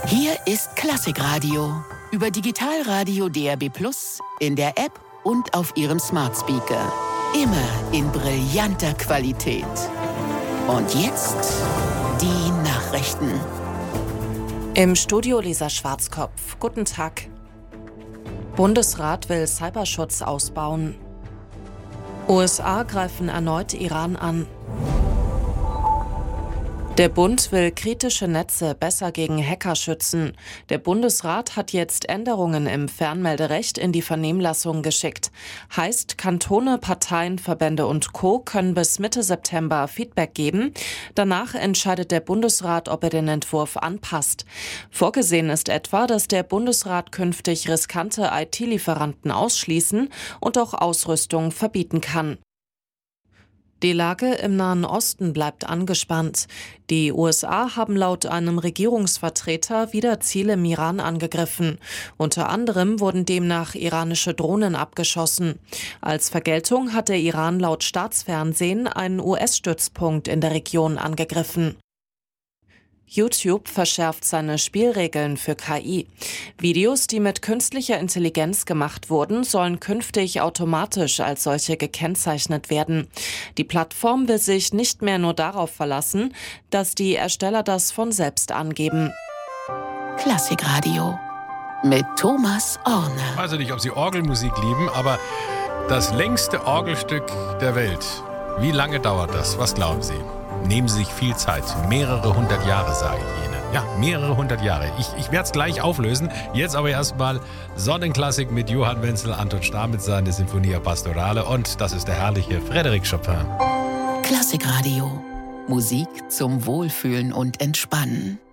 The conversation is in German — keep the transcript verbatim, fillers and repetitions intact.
Hier ist Klassikradio über Digitalradio D A B plus, in der App und auf Ihrem Smart Speaker. Immer in brillanter Qualität. Und jetzt die Nachrichten. Im Studio Lisa Schwarzkopf. Guten Tag. Bundesrat will Cyberschutz ausbauen. U S A greifen erneut Iran an. Der Bund will kritische Netze besser gegen Hacker schützen. Der Bundesrat hat jetzt Änderungen im Fernmelderecht in die Vernehmlassung geschickt. Heißt, Kantone, Parteien, Verbände und Co. können bis Mitte September Feedback geben. Danach entscheidet der Bundesrat, ob er den Entwurf anpasst. Vorgesehen ist etwa, dass der Bundesrat künftig riskante I T-Lieferanten ausschließen und auch Ausrüstung verbieten kann. Die Lage im Nahen Osten bleibt angespannt. Die U S A haben laut einem Regierungsvertreter wieder Ziele im Iran angegriffen. Unter anderem wurden demnach iranische Drohnen abgeschossen. Als Vergeltung hat der Iran laut Staatsfernsehen einen U S-Stützpunkt in der Region angegriffen. YouTube verschärft seine Spielregeln für K I. Videos, die mit künstlicher Intelligenz gemacht wurden, sollen künftig automatisch als solche gekennzeichnet werden. Die Plattform will sich nicht mehr nur darauf verlassen, dass die Ersteller das von selbst angeben. Klassikradio mit Thomas Orne. Ich weiß nicht, ob Sie Orgelmusik lieben, aber das längste Orgelstück der Welt, wie lange dauert das? Was glauben Sie? Nehmen Sie sich viel Zeit. Mehrere hundert Jahre, sage ich Ihnen. Ja, mehrere hundert Jahre. Ich, ich werde es gleich auflösen. Jetzt aber erstmal Sonnenklassik mit Johann Wenzel, Anton Stamitz, seine Sinfonia Pastorale. Und das ist der herrliche Frédéric Chopin. Klassikradio. Musik zum Wohlfühlen und Entspannen.